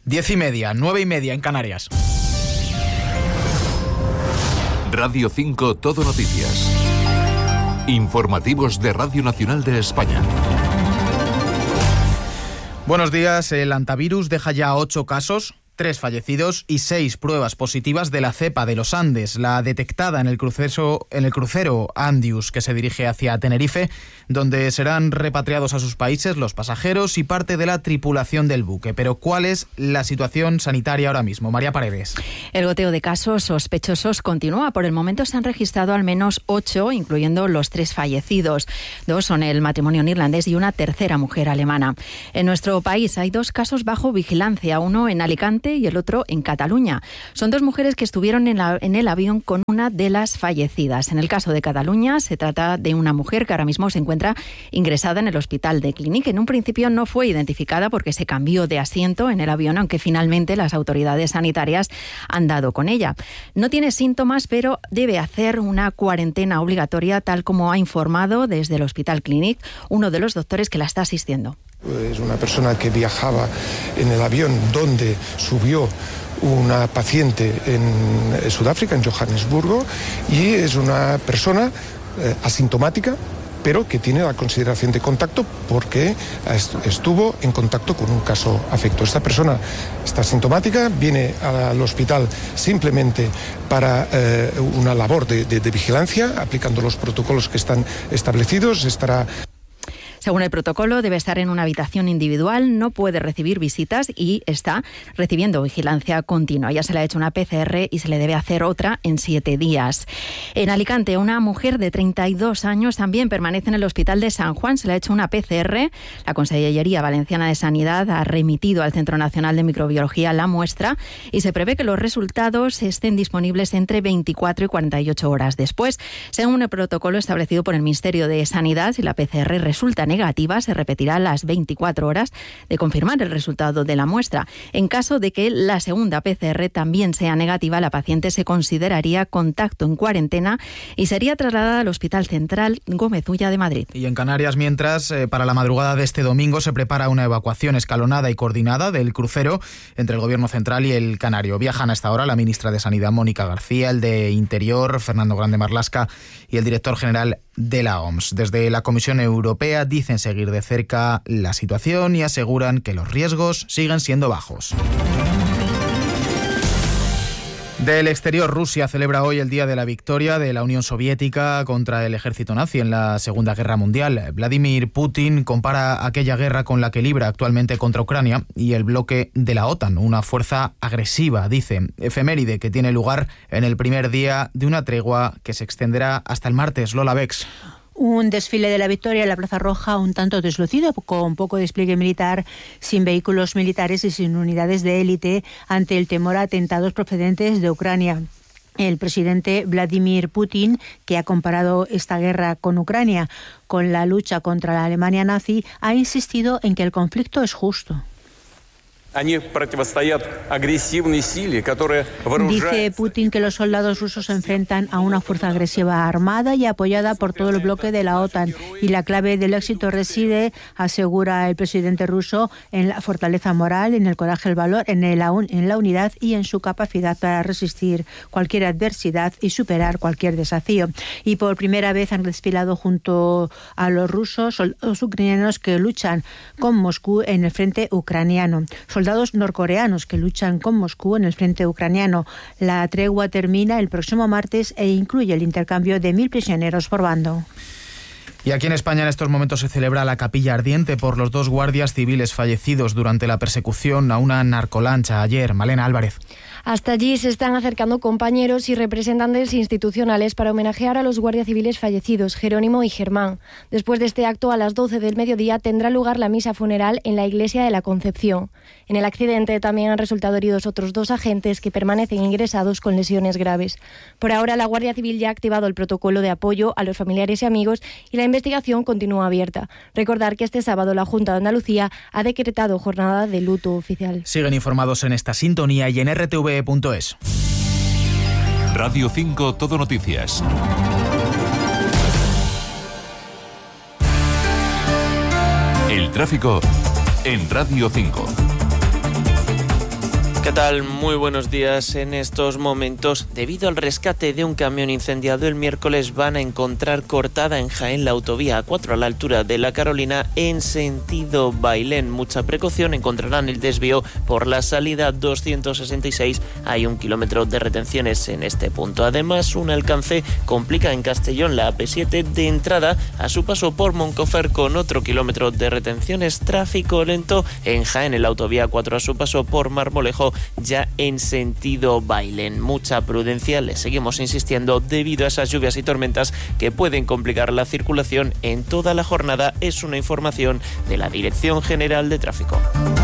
10:30, 9:30 en Canarias. Radio 5 Todo Noticias. Informativos de Radio Nacional de España. Buenos días. El hantavirus deja ya 8 casos, 3 fallecidos y 6 pruebas positivas de la cepa de los Andes, la detectada en el crucero Andius, que se dirige hacia Tenerife, donde serán repatriados a sus países los pasajeros y parte de la tripulación del buque. Pero ¿cuál es la situación sanitaria ahora mismo? María Paredes. El goteo de casos sospechosos continúa. Por el momento se han registrado al menos 8, incluyendo los 3 fallecidos. 2 son el matrimonio neerlandés y una tercera mujer alemana. En nuestro país hay 2 casos bajo vigilancia, uno en Alicante y el otro en Cataluña. Son 2 mujeres que estuvieron en el avión con una de las fallecidas. En el caso de Cataluña se trata de una mujer que ahora mismo se encuentra ingresada en el hospital de Clínic. En un principio no fue identificada porque se cambió de asiento en el avión, aunque finalmente las autoridades sanitarias han dado con ella. No tiene síntomas, pero debe hacer una cuarentena obligatoria, tal como ha informado desde el hospital Clínic uno de los doctores que la está asistiendo. Es una persona que viajaba en el avión donde subió una paciente en Sudáfrica, en Johannesburgo, y es una persona asintomática, pero que tiene la consideración de contacto porque estuvo en contacto con un caso afecto. Esta persona está asintomática, viene al hospital simplemente para una labor de vigilancia, aplicando los protocolos que están establecidos. Según el protocolo, debe estar en una habitación individual, no puede recibir visitas y está recibiendo vigilancia continua. Ya se le ha hecho una PCR y se le debe hacer otra en 7 días. En Alicante, una mujer de 32 años también permanece en el hospital de San Juan. Se le ha hecho una PCR. La Consellería Valenciana de Sanidad ha remitido al Centro Nacional de Microbiología la muestra y se prevé que los resultados estén disponibles entre 24 y 48 horas después. Según el protocolo establecido por el Ministerio de Sanidad, si la PCR resulta negativa, se repetirá a las 24 horas de confirmar el resultado de la muestra. En caso de que la segunda PCR también sea negativa, la paciente se consideraría contacto en cuarentena y sería trasladada al Hospital Central Gómez Ulla de Madrid. Y en Canarias, mientras, para la madrugada de este domingo se prepara una evacuación escalonada y coordinada del crucero entre el Gobierno Central y el Canario. Viajan hasta ahora la ministra de Sanidad, Mónica García, el de Interior, Fernando Grande Marlaska, y el director general de la OMS. Desde la Comisión Europea dicen seguir de cerca la situación y aseguran que los riesgos siguen siendo bajos. Del exterior, Rusia celebra hoy el Día de la Victoria de la Unión Soviética contra el ejército nazi en la Segunda Guerra Mundial. Vladimir Putin compara aquella guerra con la que libra actualmente contra Ucrania y el bloque de la OTAN, una fuerza agresiva, dice. Efeméride que tiene lugar en el primer día de una tregua que se extenderá hasta el martes. Lola Bex. Un desfile de la victoria en la Plaza Roja un tanto deslucido, con poco despliegue militar, sin vehículos militares y sin unidades de élite ante el temor a atentados procedentes de Ucrania. El presidente Vladimir Putin, que ha comparado esta guerra con Ucrania con la lucha contra la Alemania nazi, ha insistido en que el conflicto es justo. Dice Putin que los soldados rusos se enfrentan a una fuerza agresiva armada y apoyada por todo el bloque de la OTAN. Y la clave del éxito reside, asegura el presidente ruso, en la fortaleza moral, en el coraje, el valor, en la unidad y en su capacidad para resistir cualquier adversidad y superar cualquier desafío. Y por primera vez han desfilado junto a los rusos soldados ucranianos que luchan con Moscú en el frente ucraniano. Soldados norcoreanos que luchan con Moscú en el frente ucraniano. La tregua termina el próximo martes e incluye el intercambio de 1.000 prisioneros por bando. Y aquí en España en estos momentos se celebra la capilla ardiente por los 2 guardias civiles fallecidos durante la persecución a una narcolancha ayer. Malena Álvarez. Hasta allí se están acercando compañeros y representantes institucionales para homenajear a los guardias civiles fallecidos, Jerónimo y Germán. Después de este acto, a las 12 del mediodía, tendrá lugar la misa funeral en la iglesia de la Concepción. En el accidente también han resultado heridos otros 2 agentes que permanecen ingresados con lesiones graves. Por ahora, la Guardia Civil ya ha activado el protocolo de apoyo a los familiares y amigos y la investigación continúa abierta. Recordar que este sábado la Junta de Andalucía ha decretado jornada de luto oficial. Siguen informados en esta sintonía y en rtv.es. Radio 5 Todo Noticias. El tráfico en Radio 5. ¿Qué tal? Muy buenos días. En estos momentos, debido al rescate de un camión incendiado el miércoles, van a encontrar cortada en Jaén la autovía A4 a la altura de La Carolina en sentido Bailén. Mucha precaución, encontrarán el desvío por la salida 266. Hay 1 kilómetro de retenciones en este punto. Además, un alcance complica en Castellón la AP7 de entrada a su paso por Moncofer con otro kilómetro de retenciones. Tráfico lento en Jaén en la autovía A4 a su paso por Marmolejo, ya en sentido Bailén. Mucha prudencia, les seguimos insistiendo, debido a esas lluvias y tormentas que pueden complicar la circulación en toda la jornada. Es una información de la Dirección General de Tráfico.